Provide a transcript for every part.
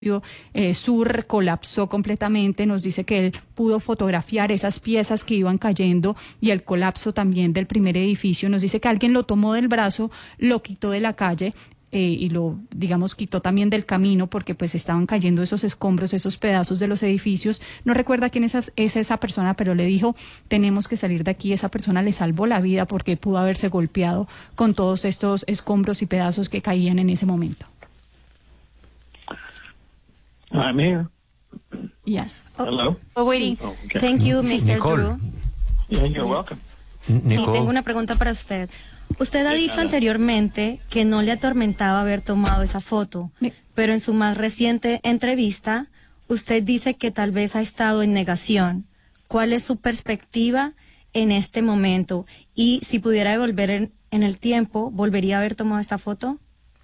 sur colapsó completamente. Nos dice que él pudo fotografiar esas piezas que iban cayendo y el colapso también del primer edificio. Nos dice que alguien lo tomó del brazo, lo quitó de la calle y lo, digamos, quitó también del camino porque pues estaban cayendo esos escombros, esos pedazos de los edificios. No recuerda quién es esa persona, pero le dijo, tenemos que salir de aquí. Esa persona le salvó la vida porque pudo haberse golpeado con todos estos escombros y pedazos que caían en ese momento. I'm here. Yes. Hello. We're waiting. Oh, okay. Thank you, Mr. Nicole. Drew. Yeah, you're welcome. Sí, Nicole, tengo una pregunta para usted. Usted ha dicho anteriormente que no le atormentaba haber tomado esa foto, pero en su más reciente entrevista, usted dice que tal vez ha estado en negación. ¿Cuál es su perspectiva en este momento? Y si pudiera devolver en el tiempo, ¿volvería a haber tomado esta foto?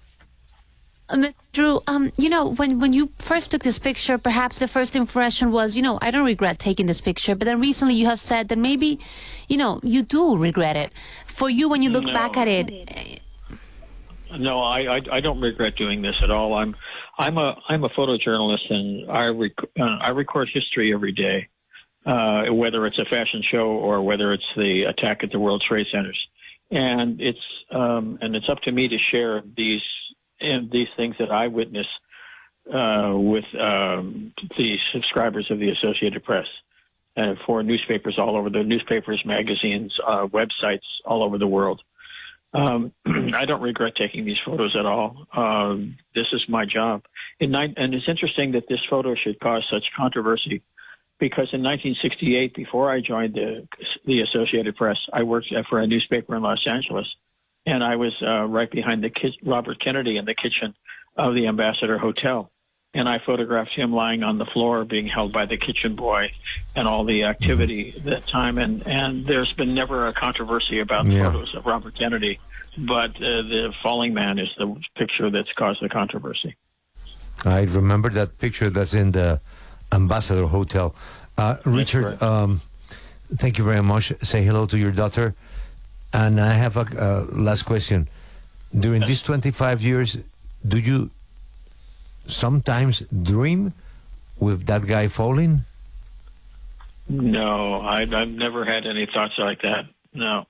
Drew, you know, when you first took this picture, perhaps the first impression was, you know, I don't regret taking this picture. But then recently you have said that maybe, you know, you do regret it. For you, when you look back at it. No, I don't regret doing this at all. I'm a photojournalist, and I record history every day, whether it's a fashion show or whether it's the attack at the World Trade Centers, and it's up to me to share these things that I witness with the subscribers of the Associated Press, for newspapers all over, the newspapers, magazines, websites all over the world. I don't regret taking these photos at all. This is my job. And it's interesting that this photo should cause such controversy, because in 1968, before I joined the Associated Press, I worked for a newspaper in Los Angeles. And I was right behind Robert Kennedy in the kitchen of the Ambassador Hotel. And I photographed him lying on the floor being held by the kitchen boy and all the activity that time. And there's been never a controversy about photos of Robert Kennedy. But the falling man is the picture that's caused the controversy. I remember that picture that's in the Ambassador Hotel. Richard, thank you very much. Say hello to your daughter. And I have a last question. During these 25 years, do you sometimes dream with that guy falling? No, I've never had any thoughts like that. No,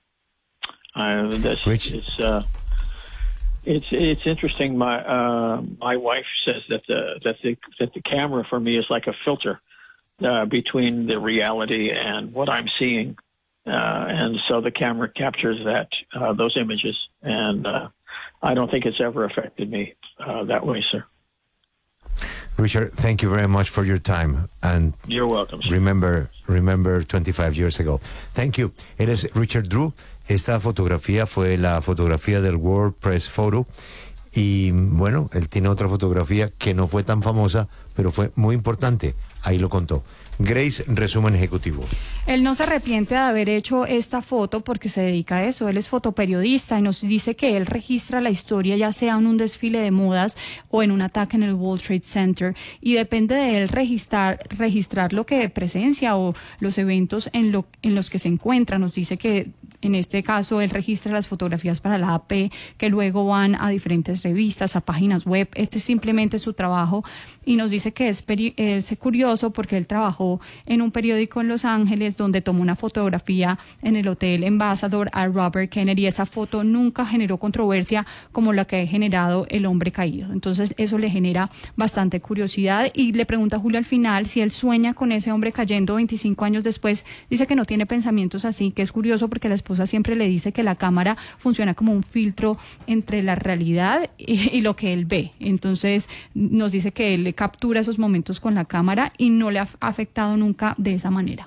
it's interesting. My wife says that the camera for me is like a filter between the reality and what I'm seeing. And so the camera captures those images, and I don't think it's ever affected me that way, sir. Richard, thank you very much for your time, and you're welcome, sir. Remember 25 years ago. Thank you. Eres Richard Drew. Esta fotografía fue la fotografía del World Press Photo, y bueno, él tiene otra fotografía que no fue tan famosa, pero fue muy importante. Ahí lo contó. Grace, resumen ejecutivo. Él no se arrepiente de haber hecho esta foto porque se dedica a eso. Él es fotoperiodista y nos dice que él registra la historia, ya sea en un desfile de modas o en un ataque en el World Trade Center, y depende de él registrar lo que presencia o los eventos en los que se encuentra. Nos dice que en este caso él registra las fotografías para la AP, que luego van a diferentes revistas, a páginas web. Este es simplemente su trabajo, y nos dice que es curioso porque él trabajó en un periódico en Los Ángeles donde tomó una fotografía en el Hotel Ambassador a Robert Kennedy. Esa foto nunca generó controversia como la que ha generado el hombre caído. Entonces eso le genera bastante curiosidad, y le pregunta a Julio al final si él sueña con ese hombre cayendo 25 años después. Dice que no tiene pensamientos así, que es curioso porque la esposa siempre le dice que la cámara funciona como un filtro entre la realidad y lo que él ve. Entonces nos dice que él le captura esos momentos con la cámara y no le ha afectado nunca de esa manera.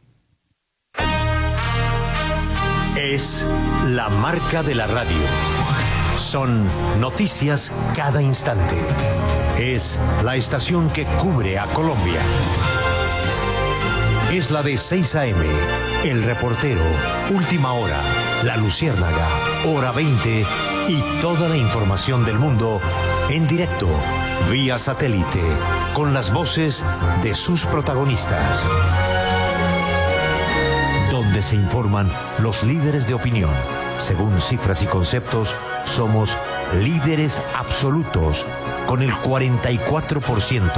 Es la marca de la radio. Son noticias cada instante. Es la estación que cubre a Colombia. Es la de 6 a.m., El Reportero, Última Hora, La Luciérnaga, Hora 20 y toda la información del mundo en directo, vía satélite, con las voces de sus protagonistas. Donde se informan los líderes de opinión. Según Cifras y Conceptos, somos líderes absolutos con el 44%